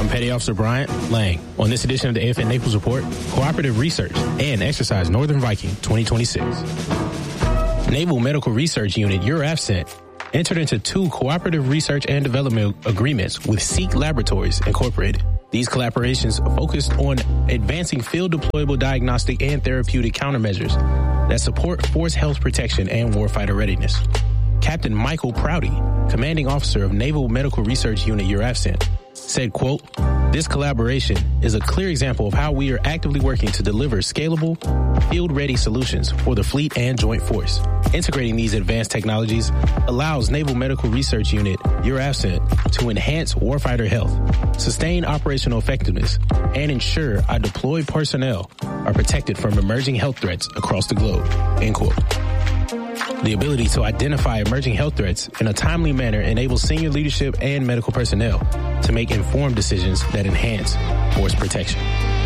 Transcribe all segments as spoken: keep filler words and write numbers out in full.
I'm Petty Officer Bryant Lang. On this edition of the A F N Naples Report, Cooperative Research and Exercise Northern Viking twenty twenty-six. Naval Medical Research Unit, U R A F C E N T, entered into two cooperative research and development agreements with Seek Laboratories Incorporated. These collaborations focused on advancing field deployable diagnostic and therapeutic countermeasures that support force health protection and warfighter readiness. Captain Michael Prouty, commanding officer of Naval Medical Research Unit, U R A F C E N T, said, quote, "This collaboration is a clear example of how we are actively working to deliver scalable, field-ready solutions for the fleet and joint force. Integrating these advanced technologies allows Naval Medical Research Unit, U R A F C E N T, to enhance warfighter health, sustain operational effectiveness, and ensure our deployed personnel are protected from emerging health threats across the globe," end quote. The ability to identify emerging health threats in a timely manner enables senior leadership and medical personnel to make informed decisions that enhance force protection.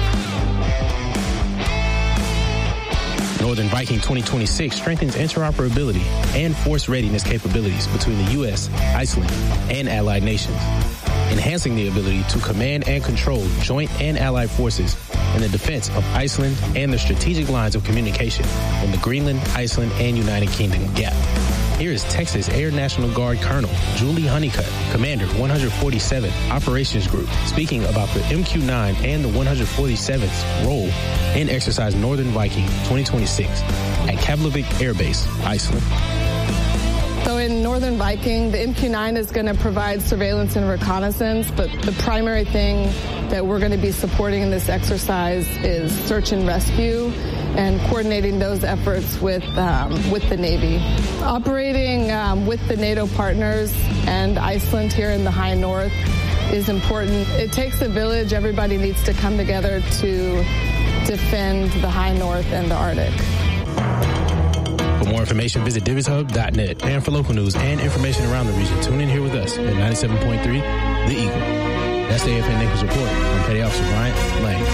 Northern Viking twenty twenty-six strengthens interoperability and force readiness capabilities between the U S, Iceland, and allied nations, enhancing the ability to command and control joint and allied forces in the defense of Iceland and the strategic lines of communication in the Greenland, Iceland, and United Kingdom gap. Here is Texas Air National Guard Colonel Julie Honeycutt, Commander one forty-seventh Operations Group, speaking about the M Q nine and the one forty-seventh's role in Exercise Northern Viking twenty twenty-six at Keflavik Air Base, Iceland. So in Northern Viking, the M Q nine is going to provide surveillance and reconnaissance, but the primary thing that we're going to be supporting in this exercise is search and rescue and coordinating those efforts with um, with the Navy. Operating um, with the NATO partners and Iceland here in the High North is important. It takes a village. Everybody needs to come together to defend the High North and the Arctic. For more information, visit divvies hub dot net. And for local news and information around the region, tune in here with us at ninety-seven point three The Eagle. That's the A F N Naples Report. I'm Petty Officer Bryant Lang.